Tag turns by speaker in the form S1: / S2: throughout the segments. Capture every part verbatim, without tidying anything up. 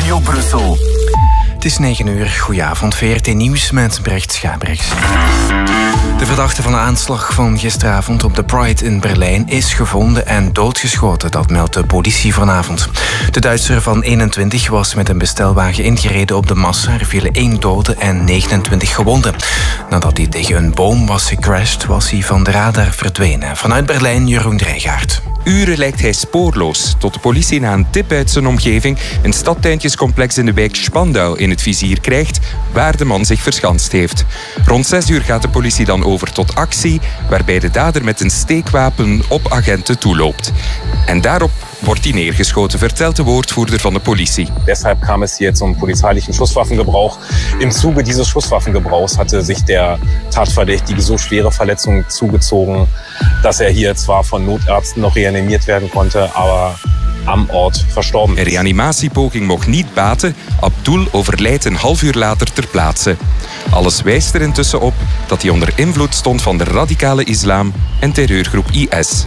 S1: Studio Brussel.
S2: Het is negen uur. Goedenavond. V R T Nieuws met Brecht Schabrechts. De verdachte van de aanslag van gisteravond op de Pride in Berlijn is gevonden en doodgeschoten. Dat meldt de politie vanavond. De Duitser van eenentwintig was met een bestelwagen ingereden op de massa. Er vielen één dode en negenentwintig gewonden. Nadat hij tegen een boom was gecrashed, was hij van de radar verdwenen. Vanuit Berlijn, Jeroen Drijgaard.
S3: Uren lijkt hij spoorloos, tot de politie na een tip uit zijn omgeving een stadtuintjescomplex in de wijk Spandau in het vizier krijgt, waar de man zich verschanst heeft. Rond zes uur gaat de politie dan over tot actie, waarbij de dader met een steekwapen op agenten toeloopt. En daarop wordt hij neergeschoten, vertelt de woordvoerder van de politie.
S4: Deshalb kam es hier zum polizeilichen Schusswaffengebrauch. Im Zuge dieses Schusswaffengebrauchs hatte sich der Tatverdächtige so schwere Verletzungen zugezogen, dass er hier zwar von Notärzten noch reanimiert werden konnte, aber am Ort verstorben is.
S3: Een reanimatiepoging mocht niet baten. Abdul overlijdt een half uur later ter plaatse. Alles wijst er intussen op dat hij onder invloed stond van de radicale islam en terreurgroep I S.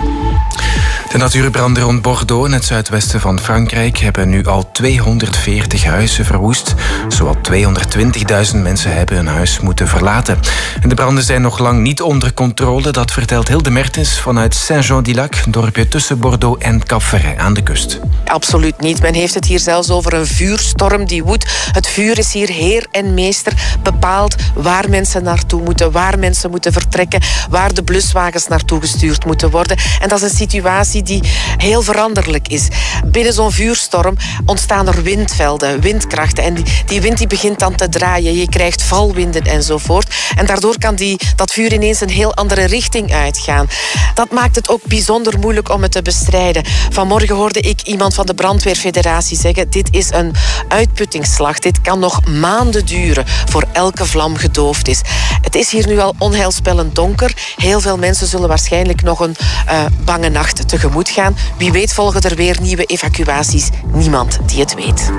S2: De natuurbranden rond Bordeaux in het zuidwesten van Frankrijk hebben nu al tweehonderdveertig huizen verwoest. Zowat tweehonderdtwintigduizend mensen hebben hun huis moeten verlaten. En de branden zijn nog lang niet onder controle. Dat vertelt Hilde Mertens vanuit Saint-Jean-d'Illac, een dorpje tussen Bordeaux en Cap-Ferret aan de kust.
S5: Absoluut niet. Men heeft het hier zelfs over een vuurstorm die woedt. Het vuur is hier heer en meester, bepaalt waar mensen naartoe moeten, waar mensen moeten vertrekken, waar de bluswagens naartoe gestuurd moeten worden. En dat is een situatie die heel veranderlijk is. Binnen zo'n vuurstorm ontstaan er windvelden, windkrachten. En die, die wind die begint dan te draaien. Je krijgt valwinden enzovoort. En daardoor kan die, dat vuur ineens een heel andere richting uitgaan. Dat maakt het ook bijzonder moeilijk om het te bestrijden. Vanmorgen hoorde ik iemand van de Brandweerfederatie zeggen: dit is een uitputtingsslag. Dit kan nog maanden duren voor elke vlam gedoofd is. Het is hier nu al onheilspellend donker. Heel veel mensen zullen waarschijnlijk nog een uh, bange nacht tegemoet gaan. Wie weet volgen er weer nieuwe evacuaties. Niemand die het weet.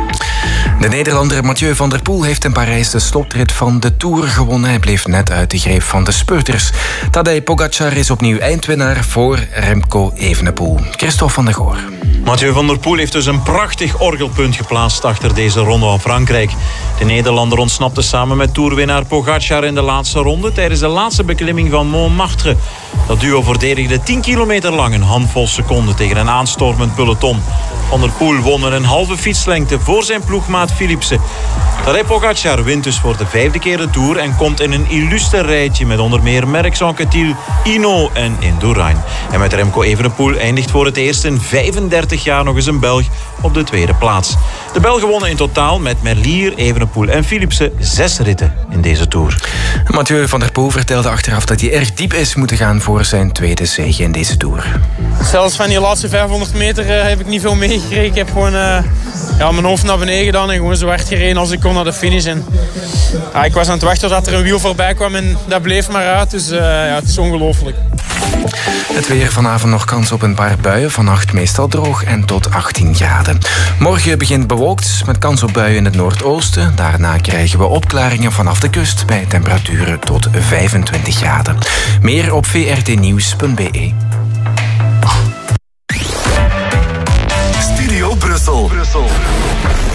S2: De Nederlander Mathieu van der Poel heeft in Parijs de slotrit van de Tour gewonnen. Hij bleef net uit de greep van de spurters. Tadej Pogacar is opnieuw eindwinnaar voor Remco Evenepoel. Christophe van der Goor.
S6: Mathieu van der Poel heeft dus een prachtig orgelpunt geplaatst achter deze ronde van Frankrijk. De Nederlander ontsnapte samen met toerwinnaar Pogacar in de laatste ronde tijdens de laatste beklimming van Montmartre. Dat duo verdedigde tien kilometer lang een handvol seconden tegen een aanstormend peloton. Van der Poel won er een halve fietslengte voor zijn ploegmaat Philipsen. Tadej Pogacar wint dus voor de vijfde keer de Tour en komt in een illuster rijtje met onder meer Merckx, Anquetil, Hinault en Indurain. En met Remco Evenepoel eindigt voor het eerst in vijfendertig jaar nog eens een Belg op de tweede plaats. De Belgen wonnen in totaal met Merlier, Evenepoel en Philipsen zes ritten in deze Tour.
S2: Mathieu van der Poel vertelde achteraf dat hij erg diep is moeten gaan voor zijn tweede zege in deze Tour.
S7: Zelfs van die laatste vijfhonderd meter uh, heb ik niet veel meegekregen. Ik heb gewoon uh, ja, mijn hoofd naar beneden gedaan en gewoon zo hard gereden als ik kon naar de finish. En, uh, ik was aan het wachten tot er een wiel voorbij kwam en dat bleef maar uit. Dus uh, ja, het is ongelooflijk.
S2: Het weer: vanavond nog kans op een paar buien. Vannacht meestal droog en tot achttien graden. Morgen begint bewolkt met kans op buien in het noordoosten. Daarna krijgen we opklaringen vanaf de kust bij temperaturen tot vijfentwintig graden. Meer op v r t nieuws punt b e.
S1: Studio Brussel. Brussel.